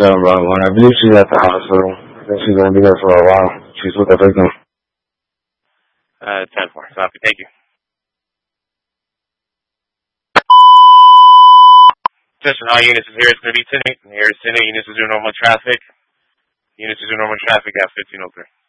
When I believe she's at the hospital. I think she's going to be there for a while. She's with the victim. 10-4. Copy. Thank you. Attention, all units is here. It's going to be 10-8. Here is 10-8. Units is doing normal traffic. Units is doing normal traffic at 1503.